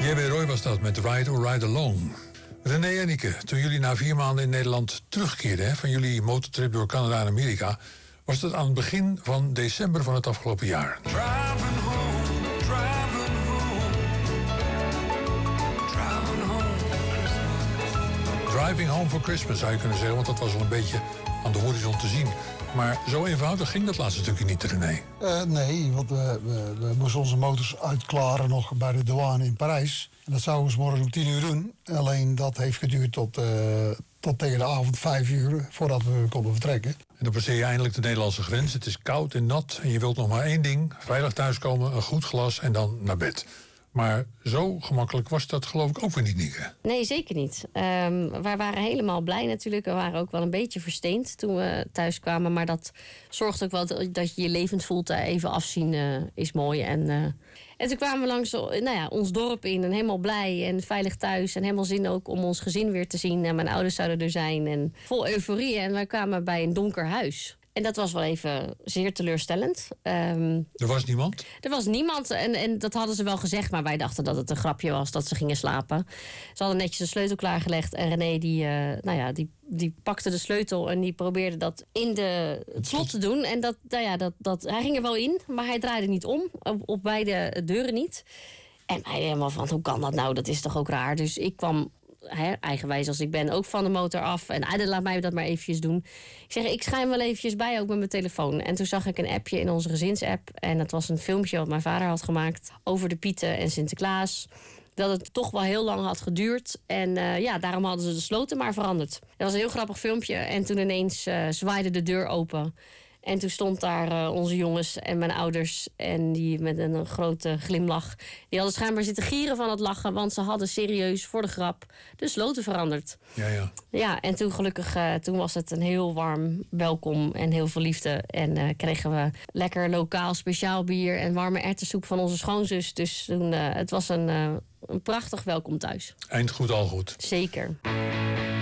J.B. Roy was dat met Ride or Ride Alone. René en Ike, toen jullie na 4 maanden in Nederland terugkeerden van jullie motortrip door Canada en Amerika, was dat aan het begin van december van het afgelopen jaar. Driving home, driving home, driving home for Christmas. Driving home for Christmas zou je kunnen zeggen, want dat was al een beetje aan de horizon te zien. Maar zo eenvoudig ging dat laatste stukje niet, René. Nee, want we moesten onze motors uitklaren nog bij de douane in Parijs. En dat zouden we 's morgens om 10 uur doen. Alleen dat heeft geduurd tot tegen de avond 5 uur voordat we konden vertrekken. En dan passeer je eindelijk de Nederlandse grens. Het is koud en nat en je wilt nog maar 1 ding. Veilig thuiskomen, een goed glas en dan naar bed. Maar zo gemakkelijk was dat geloof ik ook weer niet, Nieke. Nee, zeker niet. Wij waren helemaal blij natuurlijk. We waren ook wel een beetje versteend toen we thuis kwamen. Maar dat zorgt ook wel dat je je levend voelt. Even afzien is mooi. En toen kwamen we langs ons dorp in. En helemaal blij en veilig thuis. En helemaal zin ook om ons gezin weer te zien. En mijn ouders zouden er zijn. En vol euforie. En wij kwamen bij een donker huis. En dat was wel even zeer teleurstellend. Er was niemand? Er was niemand en dat hadden ze wel gezegd, maar wij dachten dat het een grapje was, dat ze gingen slapen. Ze hadden netjes de sleutel klaargelegd en René die pakte de sleutel en die probeerde dat in het slot te doen. En hij ging er wel in, maar hij draaide niet om, op beide deuren niet. En hij helemaal van, hoe kan dat nou? Dat is toch ook raar? Dus ik kwam, eigenwijs als ik ben, ook van de motor af. En laat mij dat maar eventjes doen. Ik zeg, ik schijn wel eventjes bij, ook met mijn telefoon. En toen zag ik een appje in onze gezinsapp. En dat was een filmpje wat mijn vader had gemaakt over de Pieten en Sinterklaas. Dat het toch wel heel lang had geduurd. En daarom hadden ze de sloten maar veranderd. Dat was een heel grappig filmpje. En toen ineens zwaaide de deur open. En toen stond daar onze jongens en mijn ouders. En die met een grote glimlach. Die hadden schijnbaar zitten gieren van het lachen. Want ze hadden serieus voor de grap de sloten veranderd. Ja, en toen gelukkig toen was het een heel warm welkom en heel veel liefde. En kregen we lekker lokaal speciaal bier en warme erwtensoep van onze schoonzus. Dus toen, het was een prachtig welkom thuis. Eind goed, al goed. Zeker.